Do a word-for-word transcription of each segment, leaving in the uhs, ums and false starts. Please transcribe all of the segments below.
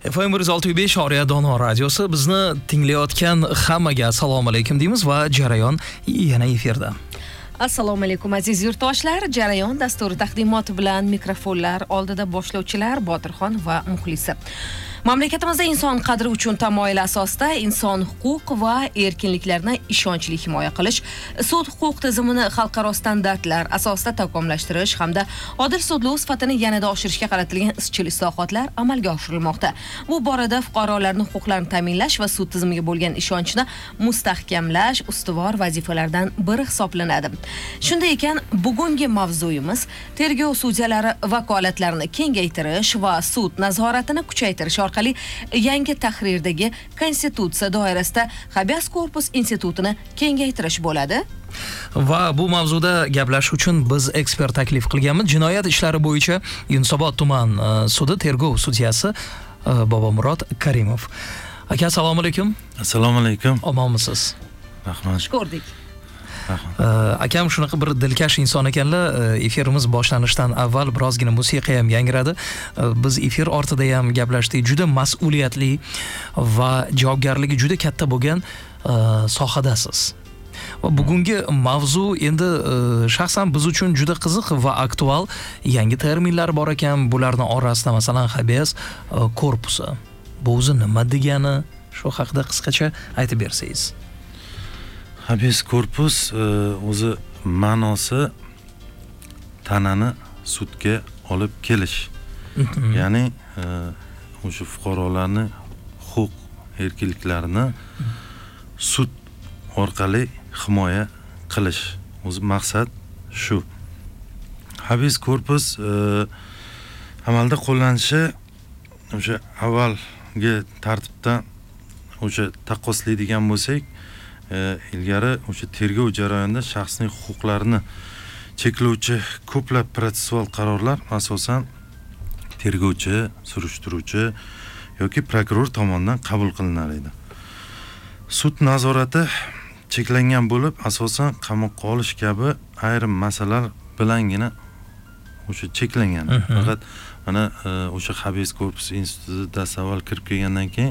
F M bir yuz olti nuqta besh Oriya Dono radiosi bizni tinglayotgan hammaga assalomu alaykum deymiz va jarayon yana efirda. Assalomu alaykum aziz yurtdoshlar. Jarayon dasturi taqdimoti bilan mikrofonlar oldida boshlovchilar Botirxon va Muxlisa. Mamlakatimizda inson qadri uchun tamoyil asosida inson huquq va erkinliklarini ishonchli himoya qilish, sud huquq tizimini xalqaro standartlar asosida takomillashtirish hamda odil sudlov sifatini yanada oshirishga qaratilgan izchil islohotlar amalga oshirilmoqda. Bu borada fuqarolarning huquqlarini ta'minlash va sud tizimiga bo'lgan ishonchni mustahkamlash ustuvor vazifalardan biri hisoblanadi. Shunday ekan, bugungi mavzuyimiz tergov sudyalari vakolatlarini kengaytirish va sud nazoratini kuchaytirish orqali yangi tahrirdagi konstitutsiya doirasida habeas corpus institutini kengaytirish bo'ladi. Va bu mavzuda gaplashish uchun biz ekspert taklif qilganmiz. Jinoyat ishlari bo'yicha Yunusobod tuman sudi tergov sudyasi Bobomurod Karimov. Aka, assalomu alaykum. Assalomu alaykum. Omonmisiz? Rahmat. Ko'rdik. Akam shunaqa bir dilkash inson ekanlar. Efirimiz boshlanishidan avval birozgina musiqa ham yangradi. Biz efir ortida ham gaplashdik. Juda mas'uliyatli va javobgarligi juda katta bo'lgan sohadasiz. Va bugungi mavzu endi shaxsan biz uchun juda qiziq va aktual. Yangi terminlar bor ekan. Bularning orasida masalan habeas korpusi. Bu o'zi nima degani? Shu haqida qisqacha aytib bersangiz. Habeas corpus o'zi ma'nosi tanani sudga olib kelish. Ya'ni o'sha fuqarolarning huquq erkinliklarini sud orqali himoya qilish. O'zi maqsad shu. Habeas corpus amalda qo'llanishi o'sha avvalgi tartibdan o'sha taqqoslaydigan bo'lsak, ilgari o'sha tergov jarayonida shaxsning huquqlarini cheklovchi ko'plab protsessual qarorlar asosan tergovchi, surishtiruvchi yoki prokuror tomonidan qabul qilinar edi. Sud nazorati cheklangan bo'lib, asosan qamoqqa olish kabi ayrim masalalar bilangina o'sha cheklangan. Faqat mana o'sha habeas corpus instituti dastavval kirib kelgandan keyin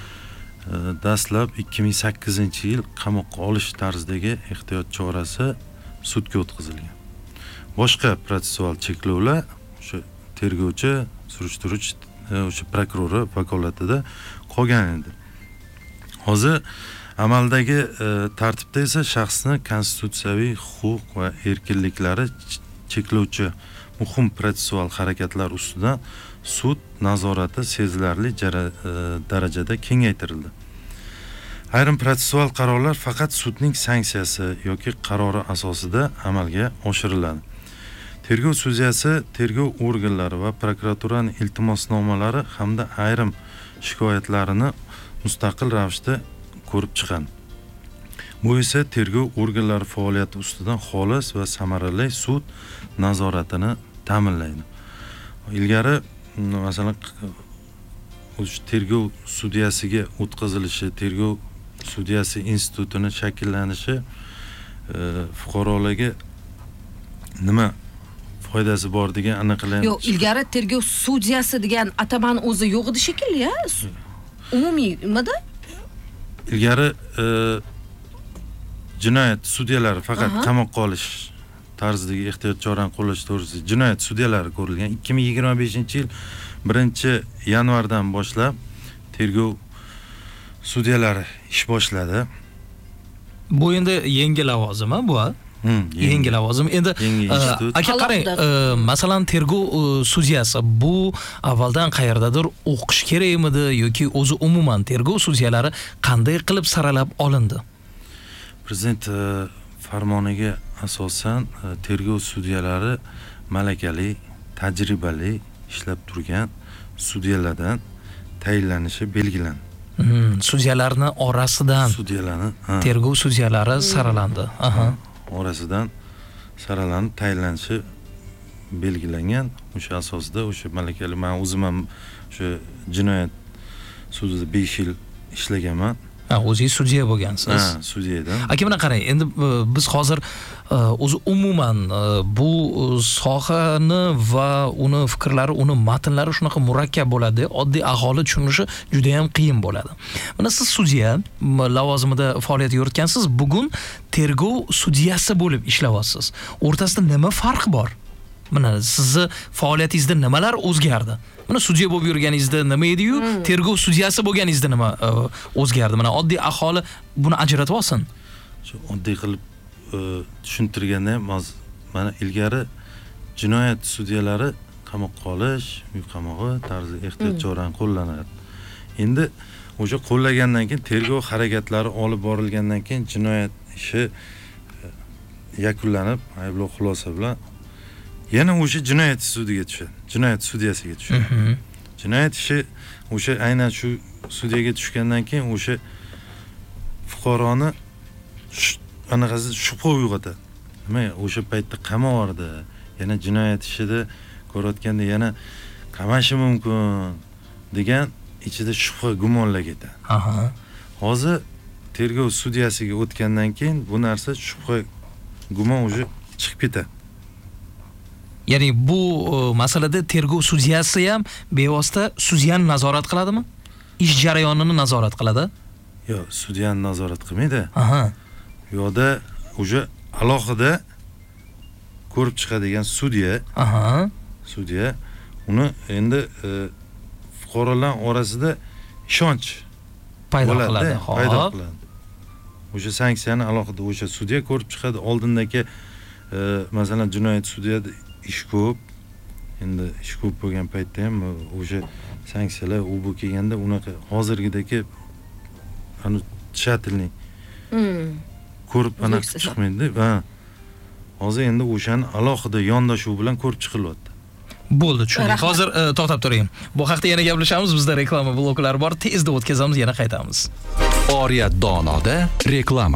dastlab ikki ming sakkizinchi yil qamoqqa olish tarzidagi ehtiyot chorasi sudga o'tkazilgan. Boshqa protsessual cheklovlar o'sha tergovchi, surishtiruvchi, o'sha prokurori vakolatida qolgan edi. Hozir amaldagi tartibda esa shaxsning konstitutsiyaviy huquq va erkinliklari cheklovchi muhim protsessual harakatlar ustidan sud nazorati sezilarli darajada kengaytirildi. Ayrim protsessual qarorlar faqat sudning sanksiyasi yoki qarori asosida amalga oshiriladi. Tergov sudyasi tergov organlari va prokuraturaning iltimosnomalari hamda ayrim shikoyatlarini mustaqil ravishda ko'rib chiqadi. Bu esa tergov organlari faoliyati ustidan xolis va samarali sud nazoratini ta'minlaydi. Ilgari masalan o'sha tergov sudyasiga o'tkazilishi, tergov sudyasi institutini shakllanishi fuqarolarga nima foydasi bor degan aniqlangan. Yo'q, ilgari tergov sudyasi degan ataman o'zi yo'q edi shekilli, ha? Umumiy nimada? Ilgari jinoyat sudyalari faqat qamoqqa olish tarzidagi ehtiyot chorani qo'llash to'g'risida jinoyat sudyalari ko'rilgan. ikki ming yigirma beshinchi yil birinchi yanvardan boshlab tergov sudyalari ish boshladi. Bu endi yangi lavozim, bu ha? Yangi lavozim. Endi aka qarang, masalan tergov sudyasi bu avvaldan qayerdadir o'qish kerakmidi yoki o'zi umuman tergov sudyalari qanday qilib saralab olindi? Prezident farmoniga asosan tergov sudyalari malakali, tajribali ishlab turgan sudyalardan tayinlanishi belgilandi. Sudyalarning orasidan sudyalarni tergov sudyalari saralandi. Aha. Orasidan saralanib tayinlanishi belgilangan. O'sha asosida o'sha malakali, men o'zim ham o'sha jinoyat sudida besh yil ishlaganman. Ha, o'zingiz sudya bo'lgansiz. Ha, sudya edim. Aka, mana qarang, endi biz hozir o'zi umuman bu sohani va uni fikrlari, uni matnlari shunaqa murakkab bo'ladi, oddiy aholi tushunishi juda ham qiyin bo'ladi. Mana siz sudya lavozimida faoliyat yuritgansiz, bugun tergov sudyasi bo'lib ishlayapsiz. O'rtasida nima farq bor? Mana sizni faoliyatingizda nimalar o'zgardi? Mana sudya bo'lib yurganingizda nima edi-yu, hmm. tergov sudyasi bo'lganingizda nima o'zgardi? Mana oddiy aholi buni ajratib olsin. Shu oddiy qilib tushuntirganda, mana ilgari jinoyat sudyalari qamoqqa olish, uy qamog'i tarzida ehtiyot chorani qo'llanadi. Endi o'sha qo'llagandan keyin tergov harakatlari olib borilgandan keyin jinoyat ishi yakunlanib, ayblov xulosa bilan yana o'sha jinoyat sudiga tushadi. Jinoyat sudyasiga tushadi. Jinoyat ishi o'sha aynan shu sudyaga tushgandan keyin o'sha fuqaroni anaqasi shubha uyg'otadi. Nima, o'sha paytda qamoqda, yana jinoyat ishida ko'rayotganda yana qamashi mumkin degan ichida shubha, gumonlar ketadi. Aha. Hozir tergov sudyasiga o'tgandan keyin bu narsa shubha, gumon o'sha chiqib ketadi. Ya'ni bu masalada tergov sudyasi ham bevosita sudyani nazorat qiladimi? Ish jarayonini nazorat qiladi? Yo'q, sudyani nazorat qilmaydi. Aha. Yo'da o'sha alohida ko'rib chiqadigan sudya. Aha. Sudya uni endi fuqarolar orasida ishonch paydo qiladi. Paydo qiladi. O'sha sanksiyani alohida o'sha sudya ko'rib chiqadi. Oldindagi masalan jinoyat sudyada ish ko'p. Endi ish ko'p bo'lgan paytda ham o'sha sanksiyalar u bu kelganda unaqa hozirgidagi ana tshatilni ko'rib aniq chiqmaydi. Va hozir endi o'shani alohida yondashuv bilan ko'rib chiqilyapti. Bo'ldi, tushundik. Hozir to'xtab turing. Bu haqda yana gaplashamiz. Bizda reklama bloklari bor. Tezda o'tkazamiz, yana qaytamiz. Oriyat donoda reklama.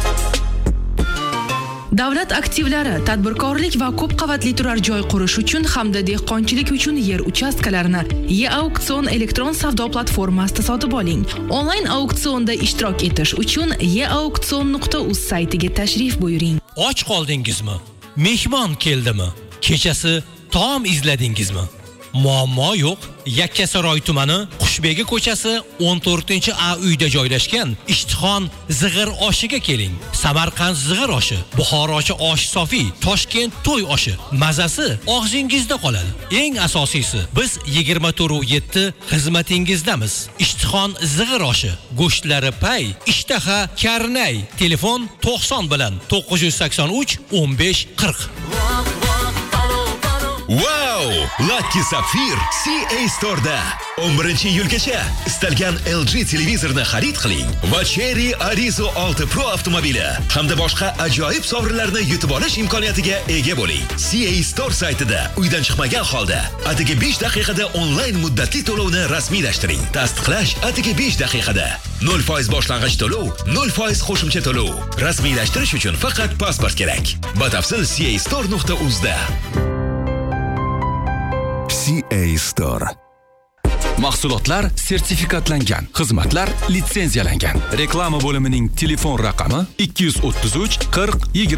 Davlat aktivlari, tadbirkorlik va ko'p qavatli turar joy qurish uchun hamda dehqonchilik uchun yer uchastkalarini E-auksion elektron savdo platformasida sotib oling. Onlayn auksionda ishtirok etish uchun e auksion nuqta uz saytiga tashrif buyuring. Och qoldingizmi? Mehmon keldimi? Kechasi taom izladingizmi? Muammo yo'q. Yakkasaroy tumani Qushbegi ko'chasi o'n to'rtinchi A uyda joylashgan Ishtixon zig'ir oshiga keling. Samarqand zig'ir oshi, Buxorochi osh sofi, Toshkent to'y oshi. Mazasi og'zingizda qoladi. Eng asosiysi, biz yigirma to'rt yetti xizmatingizdamiz. Ishtixon zig'ir oshi, go'shtlari pay, ishtaha karnay. Telefon to'qson bilan to'qqiz yuz sakson uch o'n besh qirq. Wow! Lucky Sapphire C A Store'da o'n birinchi iyulgacha istalgan L G televizorni xarid qiling va Cherry Arizo olti Pro avtomobili hamda boshqa ajoyib sovrinlarni yutib olish imkoniyatiga ega bo'ling. C A Store saytida uydan chiqmagan holda atigi besh daqiqada onlayn muddatli to'lovni rasmiylashtiring. Tasdiqlash atigi besh daqiqada. nol foiz boshlang'ich to'lov, nol foiz qo'shimcha to'lov. Rasmiylashtirish uchun faqat pasport kerak. Batafsil C A Store nuqta uz da. C A Store. Mahsulotlar sertifikatlangan, xizmatlar litsenziyalangan. Reklama bo'limining telefon raqami ikki yuz o'ttiz uch qirq yigirma